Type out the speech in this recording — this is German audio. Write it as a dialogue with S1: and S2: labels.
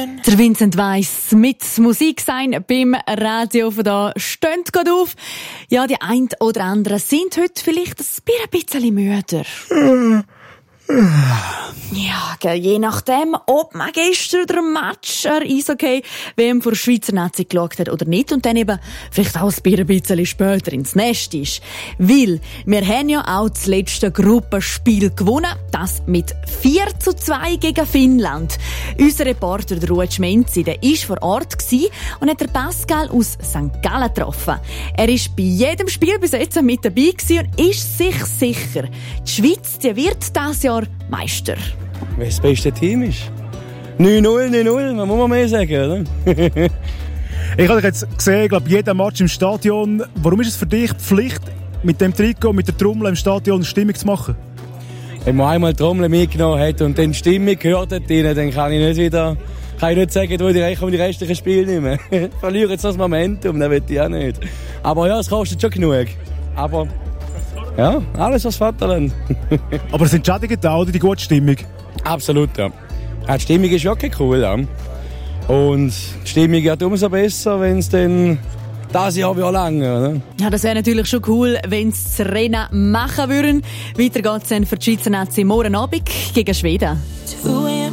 S1: Der Vincent Weiss mit Musik sein beim Radio von da stönt gerade auf. Ja, die ein oder anderen sind heute vielleicht ein bisschen müder. Ja, je nachdem, ob man gestern den Match Eishockey-WM vor der Schweizer Nazi geschaut hat oder nicht und dann eben vielleicht auch ein bisschen später ins Nest ist. Weil wir haben ja auch das letzte Gruppenspiel gewonnen, das mit 4:2 gegen Finnland. Unser Reporter, der Ruud Schmenzi, der war vor Ort und hat den Pascal aus St. Gallen getroffen. Er war bei jedem Spiel bis jetzt mit dabei und ist sich sicher, die Schweiz, die wird dieses Jahr Meister.
S2: Wer das beste Team ist? 9-0, was muss man mehr sagen, oder?
S3: Ich habe dich jetzt gesehen, ich glaube, jeden Match im Stadion. Warum ist es für dich Pflicht, mit dem Trikot, mit der Trommel im Stadion Stimmung zu machen?
S2: Wenn man einmal die Trommel mitgenommen hat und dann die Stimmung gehört hat, dann kann ich nicht sagen, wo die restlichen Spiele nicht mehr. Ich verliere jetzt das Momentum, das will ich auch nicht. Aber ja, es kostet schon genug. Aber ja, alles was Vaterland.
S3: Aber es entschädigt auch die gute Stimmung?
S2: Absolut, ja. Die Stimmung ist wirklich cool, ja. Und die Stimmung wird umso besser, wenn es dann das Jahr wie auch lange, oder?
S1: Ja, das wäre natürlich schon cool, wenn sie das Rennen machen würden. Weiter geht's dann für die Schweizer Nazi morgen Abend gegen Schweden.